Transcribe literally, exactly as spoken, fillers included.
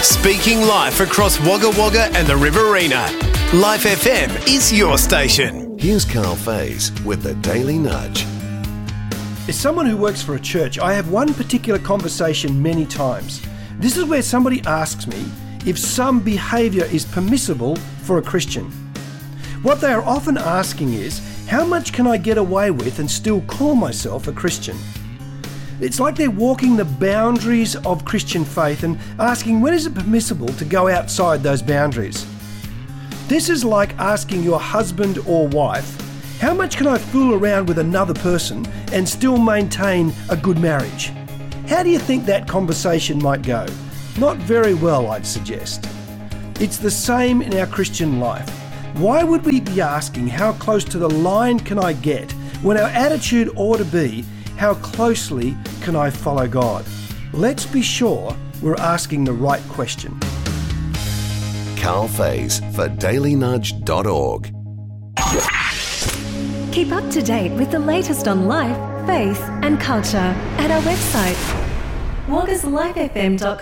Speaking life across Wagga Wagga and the Riverina. Life F M is your station. Here's Carl Faze with the Daily Nudge. As someone who works for a church, I have one particular conversation many times. This is where somebody asks me if some behaviour is permissible for a Christian. What they are often asking is, how much can I get away with and still call myself a Christian? It's like they're walking the boundaries of Christian faith and asking, when is it permissible to go outside those boundaries? This is like asking your husband or wife, how much can I fool around with another person and still maintain a good marriage? How do you think that conversation might go? Not very well, I'd suggest. It's the same in our Christian life. Why would we be asking how close to the line can I get when our attitude ought to be, how closely can I follow God? Let's be sure we're asking the right question. Carl Faze for daily nudge dot org. Keep up to date with the latest on life, faith and culture at our website, waggas life f m dot com.